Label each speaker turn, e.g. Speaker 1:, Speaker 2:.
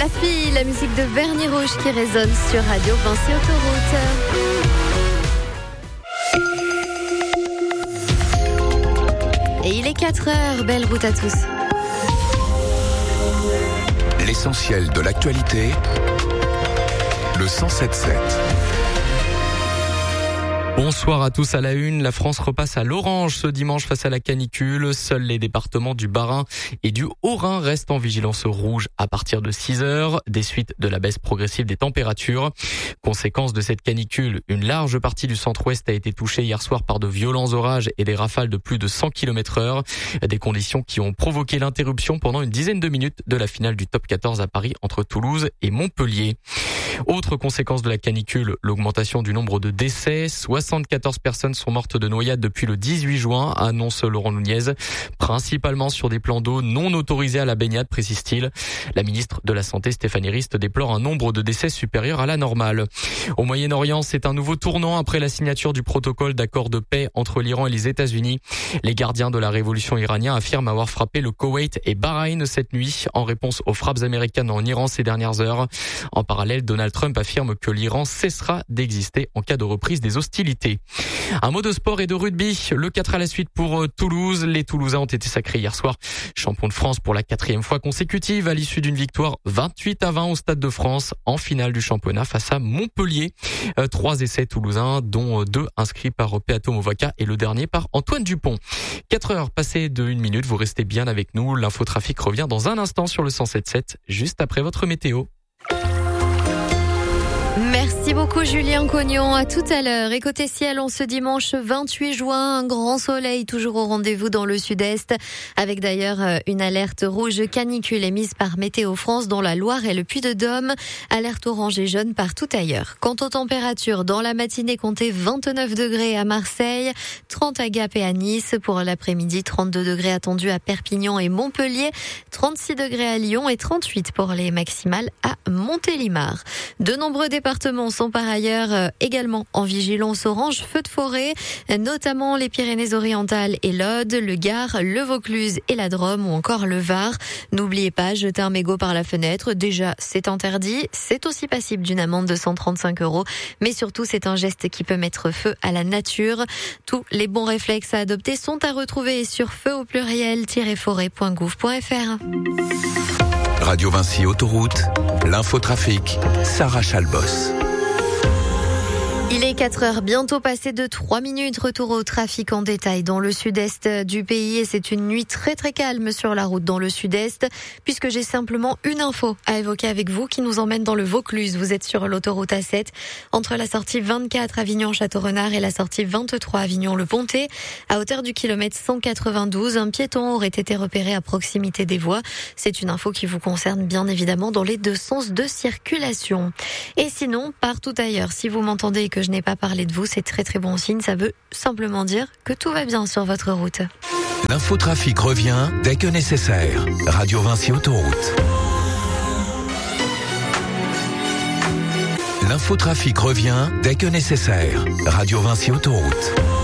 Speaker 1: La fille, la musique de Bernie Rouge qui résonne sur Radio Vinci Autoroute. Et il est 4h, belle route à tous.
Speaker 2: L'essentiel de l'actualité, le 107.7.
Speaker 3: Bonsoir à tous. À la une, la France repasse à l'orange ce dimanche face à la canicule. Seuls les départements du Bas-Rhin et du Haut-Rhin restent en vigilance rouge à partir de 6h, des suites de la baisse progressive des températures. Conséquence de cette canicule, une large partie du centre-ouest a été touchée hier soir par de violents orages et des rafales de plus de 100 km/h. Des conditions qui ont provoqué l'interruption pendant une dizaine de minutes de la finale du Top 14 à Paris entre Toulouse et Montpellier. Autre conséquence de la canicule, l'augmentation du nombre de décès. 74 personnes sont mortes de noyade depuis le 18 juin, annonce Laurent Nunez, principalement sur des plans d'eau non autorisés à la baignade, précise-t-il. La ministre de la Santé, Stéphanie Rist, déplore un nombre de décès supérieur à la normale. Au Moyen-Orient, c'est un nouveau tournant après la signature du protocole d'accord de paix entre l'Iran et les États-Unis. Les gardiens de la révolution iranienne affirment avoir frappé le Koweït et Bahreïn cette nuit en réponse aux frappes américaines en Iran ces dernières heures. En parallèle, Donald Trump affirme que l'Iran cessera d'exister en cas de reprise des hostilités. Un mot de sport et de rugby. Le 4 à la suite pour Toulouse. Les Toulousains ont été sacrés hier soir champions de France pour la 4e fois consécutive à l'issue d'une victoire 28-20 au Stade de France en finale du championnat face à Montpellier. 3 essais toulousains, dont 2 inscrits par Peato Movaca et le dernier par Antoine Dupont. 4 heures passées de 1 minute. Vous restez bien avec nous. L'infotrafic revient dans un instant sur le 107.7, juste après votre météo.
Speaker 1: Merci beaucoup Julien Cognon, à tout à l'heure. Et côté ciel, on ce dimanche 28 juin, un grand soleil toujours au rendez-vous dans le sud-est, avec d'ailleurs une alerte rouge canicule émise par Météo France dans la Loire et le Puy-de-Dôme, alerte orange et jaune partout ailleurs. Quant aux températures, dans la matinée, comptez 29 degrés à Marseille, 30 à Gap et à Nice. Pour l'après-midi, 32 degrés attendus à Perpignan et Montpellier, 36 degrés à Lyon et 38 pour les maximales à Montélimar. De nombreux départements sont par ailleurs également en vigilance orange feu de forêt, notamment les Pyrénées-Orientales et l'Aude, le Gard, le Vaucluse et la Drôme ou encore le Var. N'oubliez pas, jeter un mégot par la fenêtre, déjà c'est interdit, c'est aussi passible d'une amende de 135 €, mais surtout c'est un geste qui peut mettre feu à la nature. Tous les bons réflexes à adopter sont à retrouver sur feu au pluriel-forêt.gouv.fr.
Speaker 2: Radio Vinci Autoroute, l'infotrafic, Sarah Chalbos.
Speaker 1: Il est 4h, bientôt passé de 3 minutes. Retour au trafic en détail dans le sud-est du pays. Et c'est une nuit très très calme sur la route dans le sud-est, puisque j'ai simplement une info à évoquer avec vous qui nous emmène dans le Vaucluse. Vous êtes sur l'autoroute A7, entre la sortie 24 Avignon-Château-Renard et la sortie 23 Avignon-Le-Pontet. À hauteur du kilomètre 192, un piéton aurait été repéré à proximité des voies. C'est une info qui vous concerne bien évidemment dans les deux sens de circulation. Et sinon, partout ailleurs, si vous m'entendez et que je n'ai pas parlé de vous, c'est très très bon signe. Ça veut simplement dire que tout va bien sur votre route.
Speaker 2: L'infotrafic revient dès que nécessaire. Radio Vinci Autoroute. L'infotrafic revient dès que nécessaire. Radio Vinci Autoroute.